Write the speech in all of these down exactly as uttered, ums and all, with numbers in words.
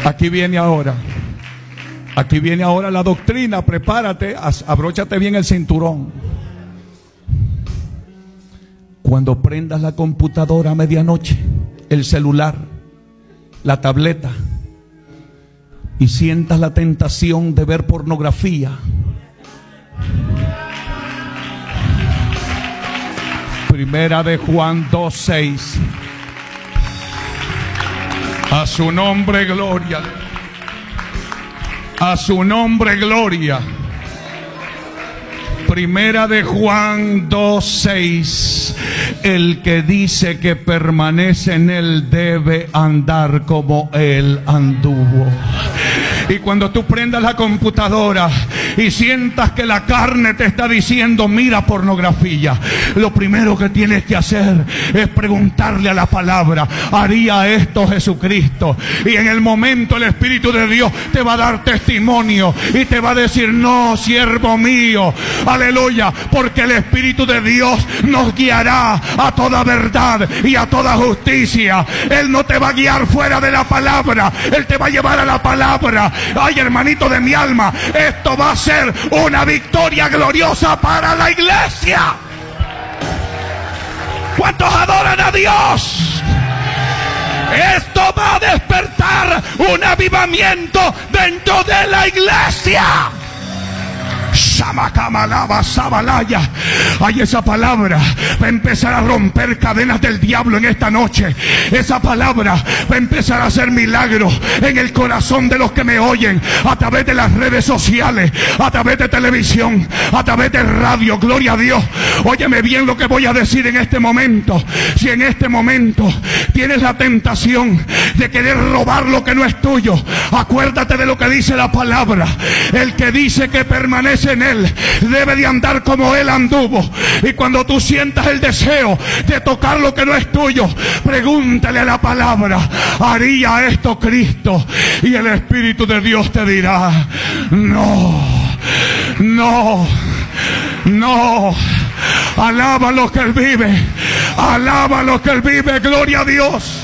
Aquí viene ahora. Aquí viene ahora la doctrina. Prepárate, abróchate bien el cinturón. Cuando prendas la computadora a medianoche, el celular, la tableta, y sientas la tentación de ver pornografía, Primera de Juan dos seis. A su nombre gloria. A su nombre gloria. Primera de Juan dos seis. El que dice que permanece en él debe andar como él anduvo. Y cuando tú prendas la computadora y sientas que la carne te está diciendo mira pornografía, lo primero que tienes que hacer es preguntarle a la palabra: ¿haría esto Jesucristo? Y en el momento el Espíritu de Dios te va a dar testimonio y te va a decir: no, siervo mío, aleluya, porque el Espíritu de Dios nos guiará a toda verdad y a toda justicia. Él no te va a guiar fuera de la palabra, Él te va a llevar a la palabra. Ay, hermanito de mi alma, esto va a ser una victoria gloriosa para la iglesia. ¿Cuántos adoran a Dios? Esto va a despertar un avivamiento dentro de la iglesia. Ay, esa palabra va a empezar a romper cadenas del diablo en esta noche. Esa palabra va a empezar a hacer milagros en el corazón de los que me oyen a través de las redes sociales, a través de televisión, a través de radio. Gloria a Dios. Óyeme bien lo que voy a decir en este momento. Si en este momento tienes la tentación de querer robar lo que no es tuyo, acuérdate de lo que dice la palabra. El que dice que permanece en él debe de andar como él anduvo. Y cuando tú sientas el deseo de tocar lo que no es tuyo, pregúntale a la palabra: ¿haría esto Cristo? Y el Espíritu de Dios te dirá: no, no, no. Alaba lo que él vive, alaba lo que él vive. Gloria a Dios.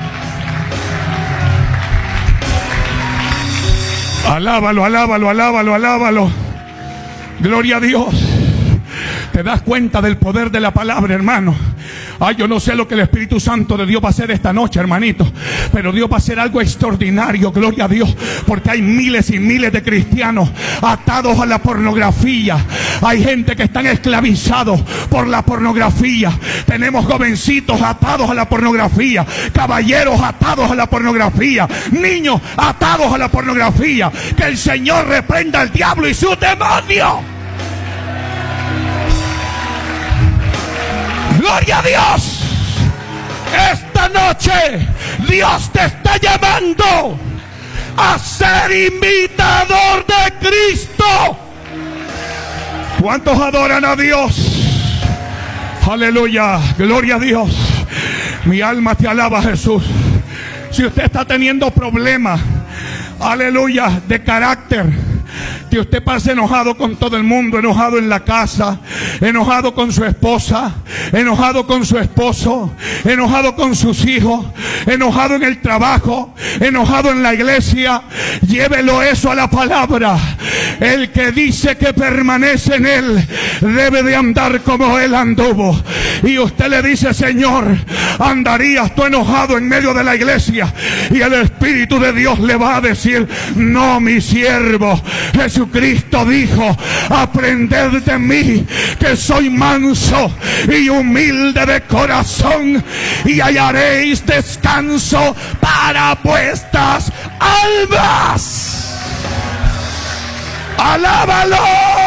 Alábalo, alábalo, alábalo, alábalo. Gloria a Dios. ¿Te das cuenta del poder de la palabra, hermano? Ay, yo no sé lo que el Espíritu Santo de Dios va a hacer esta noche, hermanito, pero Dios va a hacer algo extraordinario, gloria a Dios, porque hay miles y miles de cristianos atados a la pornografía. Hay gente que están esclavizados por la pornografía. Tenemos jovencitos atados a la pornografía, caballeros atados a la pornografía, niños atados a la pornografía. Que el Señor reprenda al diablo y su demonio. Gloria a Dios. Esta noche Dios te está llamando a ser imitador de Cristo. ¿Cuántos adoran a Dios? Aleluya, gloria a Dios. Mi alma te alaba, Jesús. Si usted está teniendo problemas, aleluya, de carácter, que usted pase enojado con todo el mundo, enojado en la casa, enojado con su esposa, enojado con su esposo, enojado con sus hijos, enojado en el trabajo, enojado en la iglesia, llévelo eso a la palabra. El que dice que permanece en él debe de andar como él anduvo. Y usted le dice: Señor, ¿andarías tú enojado en medio de la iglesia? Y el Espíritu de Dios le va a decir: no, mi siervo. Jesucristo dijo: aprended de mí, que soy manso y humilde de corazón, y hallaréis descanso para vuestras almas. ¡Alábalo!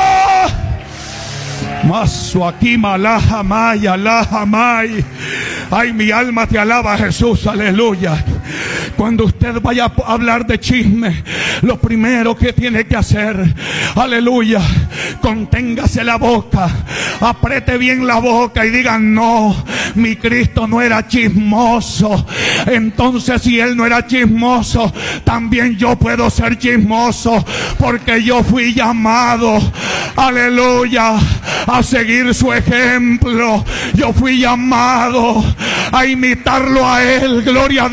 Maso aquí malaja maya laja may. Ay, mi alma te alaba, Jesús, aleluya. Cuando usted vaya a hablar de chisme, lo primero que tiene que hacer, aleluya, conténgase la boca, apriete bien la boca y diga: no, mi Cristo no era chismoso. Entonces, si él no era chismoso, también yo puedo ser chismoso, porque yo fui llamado, aleluya, a seguir su ejemplo. Yo fui llamado a imitarlo a él. Gloria a Dios.